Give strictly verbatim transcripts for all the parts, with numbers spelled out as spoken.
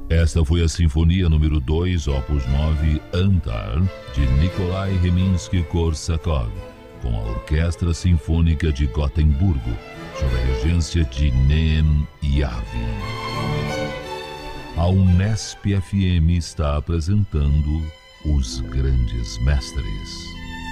Esta foi a Sinfonia número dois, opus nove, Antar, de Nikolai Rimsky-Korsakov, com a Orquestra Sinfônica de Gotemburgo, sob a regência de Neem Yavi. A Unesp F M está apresentando Os Grandes Mestres.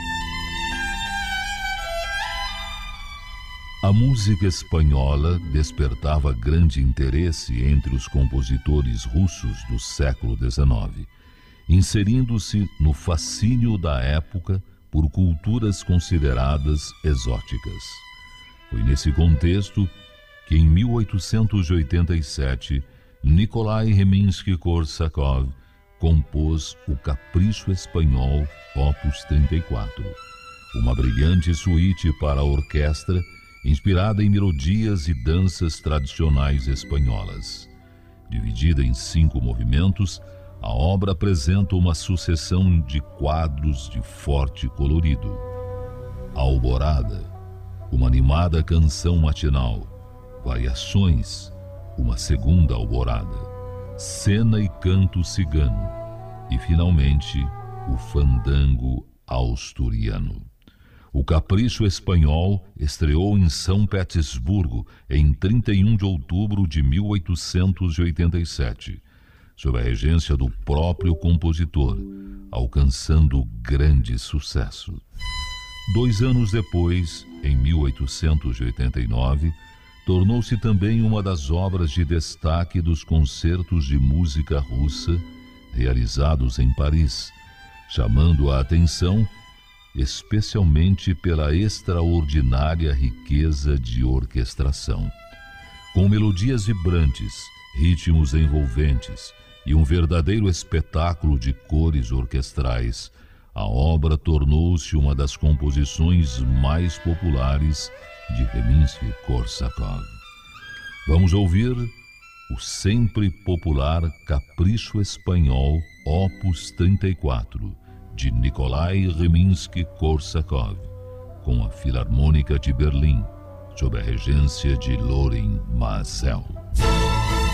A música espanhola despertava grande interesse entre os compositores russos do século dezenove, inserindo-se no fascínio da época por culturas consideradas exóticas. Foi nesse contexto que, em mil oitocentos e oitenta e sete, Nikolai Rimsky-Korsakov compôs o Capricho Espanhol, opus trinta e quatro, uma brilhante suíte para a orquestra inspirada em melodias e danças tradicionais espanholas. Dividida em cinco movimentos, a obra apresenta uma sucessão de quadros de forte colorido. Alvorada, uma animada canção matinal. Variações, uma segunda alvorada. Cena e canto cigano. E, finalmente, o fandango asturiano. O Capricho Espanhol estreou em São Petersburgo em trinta e um de outubro de mil oitocentos e oitenta e sete, sob a regência do próprio compositor, alcançando grande sucesso. Dois anos depois, em mil oitocentos e oitenta e nove, tornou-se também uma das obras de destaque dos concertos de música russa realizados em Paris, chamando a atenção especialmente pela extraordinária riqueza de orquestração. Com melodias vibrantes, ritmos envolventes e um verdadeiro espetáculo de cores orquestrais, a obra tornou-se uma das composições mais populares de Rimsky-Korsakov. Vamos ouvir o sempre popular Capricho Espanhol, opus trinta e quatro, de Nikolai Rimsky-Korsakov, com a Filarmônica de Berlim, sob a regência de Lorin Maazel.